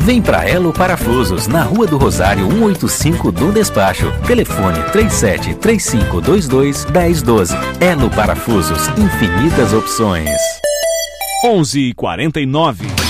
Vem pra Elo Parafusos, na Rua do Rosário 185 do Despacho. Telefone 3735221012. Elo Parafusos, infinitas opções. 11h49.